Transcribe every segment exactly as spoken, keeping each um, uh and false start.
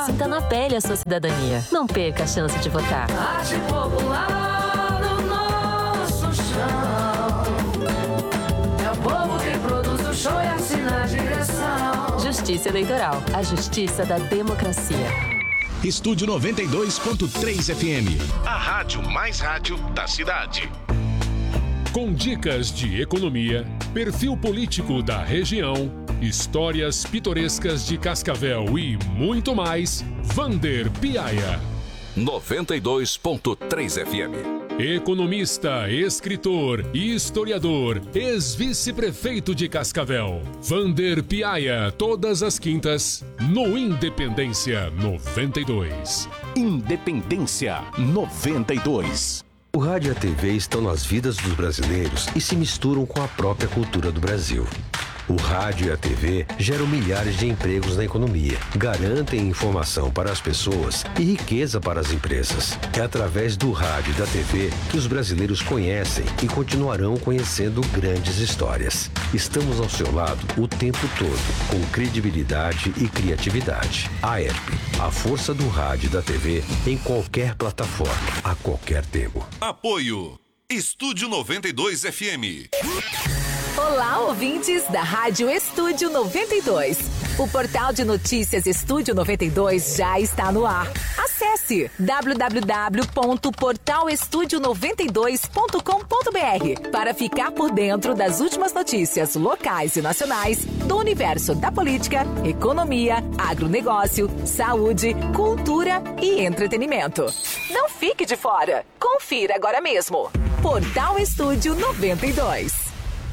Sinta na pele a sua cidadania. Não perca a chance de votar. Arte popular no nosso chão. É o povo que produz o show e assina a direção. Justiça Eleitoral. A justiça da democracia. Estúdio noventa e dois ponto três F M. A rádio mais rádio da cidade. Com dicas de economia, perfil político da região, histórias pitorescas de Cascavel e muito mais, Vander Piaia. noventa e dois ponto três F M. Economista, escritor e historiador, ex-vice-prefeito de Cascavel, Vander Piaia, todas as quintas, no Independência noventa e dois. Independência noventa e dois. O rádio e a T V estão nas vidas dos brasileiros e se misturam com a própria cultura do Brasil. O rádio e a T V geram milhares de empregos na economia, garantem informação para as pessoas e riqueza para as empresas. É através do rádio e da T V que os brasileiros conhecem e continuarão conhecendo grandes histórias. Estamos ao seu lado o tempo todo, com credibilidade e criatividade. A E R P, a força do rádio e da T V em qualquer plataforma, a qualquer tempo. Apoio Estúdio noventa e dois F M. Olá, ouvintes da Rádio Estúdio noventa e dois. O portal de notícias Estúdio noventa e dois já está no ar. Acesse w w w ponto portal estúdio noventa e dois ponto com ponto b r para ficar por dentro das últimas notícias locais e nacionais do universo da política, economia, agronegócio, saúde, cultura e entretenimento. Não fique de fora. Confira agora mesmo. Portal Estúdio noventa e dois.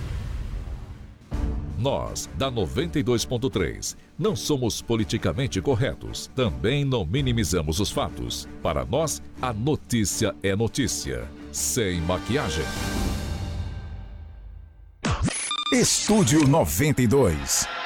Nós, da noventa e dois ponto três, não somos politicamente corretos. Também não minimizamos os fatos. Para nós, a notícia é notícia. Sem maquiagem. Estúdio noventa e dois.